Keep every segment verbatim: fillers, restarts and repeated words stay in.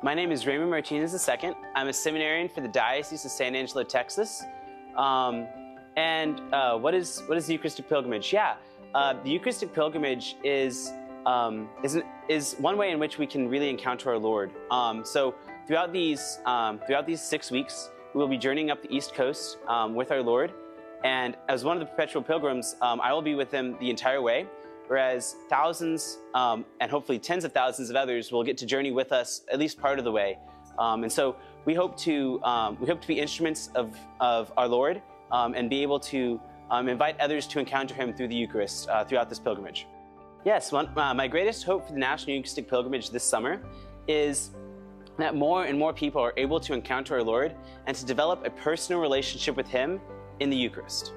My name is Raymond Martinez the second. I'm a seminarian for the Diocese of San Angelo, Texas. Um, and uh, what is what is the Eucharistic pilgrimage? Yeah, uh, the Eucharistic pilgrimage is um, is, an, is one way in which we can really encounter our Lord. Um, so throughout these um, throughout these six weeks, we will be journeying up the East Coast um, with our Lord. And as one of the perpetual pilgrims, um, I will be with Him the entire way. Whereas thousands um, and hopefully tens of thousands of others will get to journey with us at least part of the way. Um, and so we hope to um, we hope to be instruments of, of our Lord um, and be able to um, invite others to encounter Him through the Eucharist uh, throughout this pilgrimage. Yes, one, uh, my greatest hope for the National Eucharistic Pilgrimage this summer is that more and more people are able to encounter our Lord and to develop a personal relationship with Him in the Eucharist.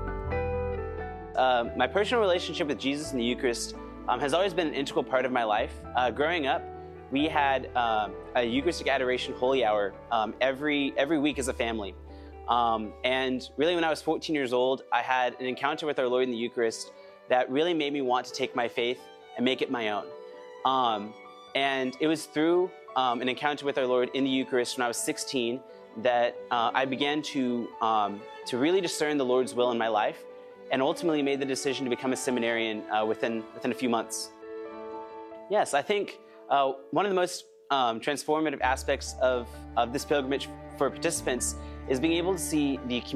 Uh, my personal relationship with Jesus in the Eucharist um, has always been an integral part of my life. Uh, growing up, we had uh, a Eucharistic Adoration Holy Hour um, every every week as a family. Um, and really, when I was fourteen years old, I had an encounter with our Lord in the Eucharist that really made me want to take my faith and make it my own. Um, and it was through um, an encounter with our Lord in the Eucharist when I was sixteen that uh, I began to um, to really discern the Lord's will in my life, and ultimately made the decision to become a seminarian uh, within, within a few months. Yes, I think uh, one of the most um, transformative aspects of, of this pilgrimage for participants is being able to see the community